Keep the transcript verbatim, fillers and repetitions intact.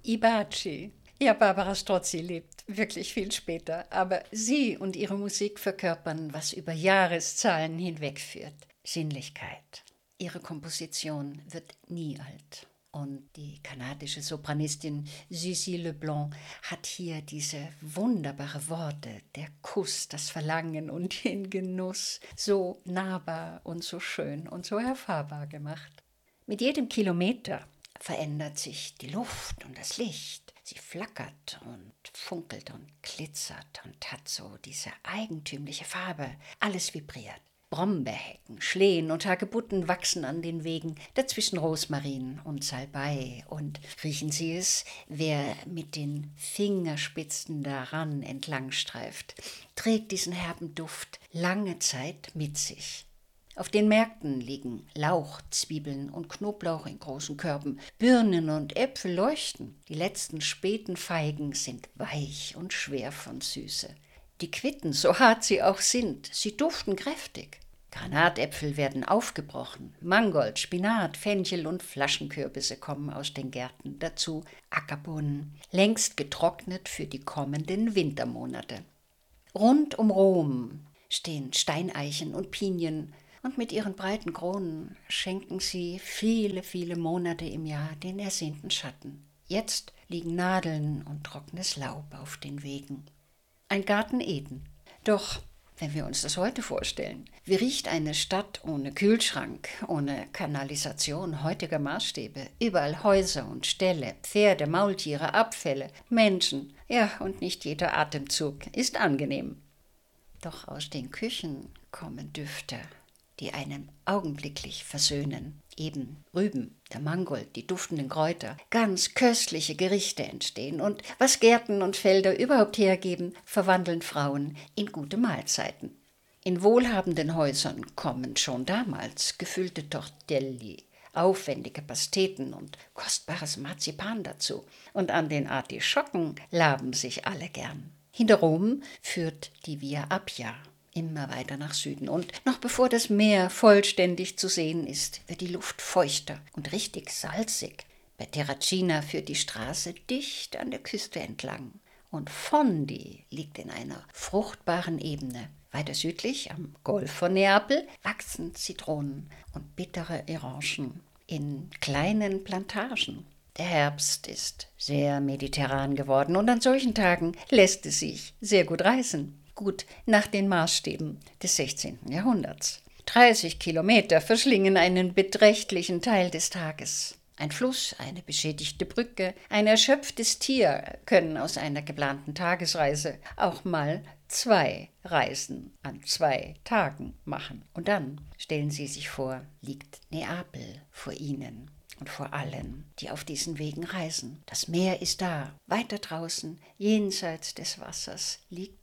Ibaci. Ja, Barbara Strozzi lebt wirklich viel später, aber sie und ihre Musik verkörpern, was über Jahreszahlen hinwegführt. Sinnlichkeit. Ihre Komposition wird nie alt. Und die kanadische Sopranistin Suzy Leblanc hat hier diese wunderbare Worte, der Kuss, das Verlangen und den Genuss so nahbar und so schön und so erfahrbar gemacht. Mit jedem Kilometer verändert sich die Luft und das Licht. Sie flackert und funkelt und glitzert und hat so diese eigentümliche Farbe. Alles vibriert. Brombeerhecken, Schlehen und Hagebutten wachsen an den Wegen, dazwischen Rosmarin und Salbei. Und riechen Sie es, wer mit den Fingerspitzen daran entlangstreift, trägt diesen herben Duft lange Zeit mit sich. Auf den Märkten liegen Lauch, Zwiebeln und Knoblauch in großen Körben. Birnen und Äpfel leuchten. Die letzten späten Feigen sind weich und schwer von Süße. Die Quitten, so hart sie auch sind, sie duften kräftig. Granatäpfel werden aufgebrochen. Mangold, Spinat, Fenchel und Flaschenkürbisse kommen aus den Gärten. Dazu Ackerbohnen, längst getrocknet für die kommenden Wintermonate. Rund um Rom stehen Steineichen und Pinien, und mit ihren breiten Kronen schenken sie viele, viele Monate im Jahr den ersehnten Schatten. Jetzt liegen Nadeln und trockenes Laub auf den Wegen. Ein Garten Eden. Doch, wenn wir uns das heute vorstellen, wie riecht eine Stadt ohne Kühlschrank, ohne Kanalisation heutiger Maßstäbe? Überall Häuser und Ställe, Pferde, Maultiere, Abfälle, Menschen. Ja, und nicht jeder Atemzug ist angenehm. Doch aus den Küchen kommen Düfte, die einem augenblicklich versöhnen. Eben Rüben, der Mangold, die duftenden Kräuter, ganz köstliche Gerichte entstehen. Und was Gärten und Felder überhaupt hergeben, verwandeln Frauen in gute Mahlzeiten. In wohlhabenden Häusern kommen schon damals gefüllte Tortelli, aufwendige Pasteten und kostbares Marzipan dazu. Und an den Artischocken laben sich alle gern. Hinter Rom führt die Via Appia immer weiter nach Süden. Und noch bevor das Meer vollständig zu sehen ist, wird die Luft feuchter und richtig salzig. Bei Terracina führt die Straße dicht an der Küste entlang. Und Fondi liegt in einer fruchtbaren Ebene. Weiter südlich, am Golf von Neapel, wachsen Zitronen und bittere Orangen in kleinen Plantagen. Der Herbst ist sehr mediterran geworden und an solchen Tagen lässt es sich sehr gut reisen. Gut nach den Maßstäben des sechzehnten Jahrhunderts. dreißig Kilometer verschlingen einen beträchtlichen Teil des Tages. Ein Fluss, eine beschädigte Brücke, ein erschöpftes Tier können aus einer geplanten Tagesreise auch mal zwei Reisen an zwei Tagen machen. Und dann, stellen Sie sich vor, liegt Neapel vor Ihnen. Und vor allen, die auf diesen Wegen reisen. Das Meer ist da. Weiter draußen, jenseits des Wassers, liegt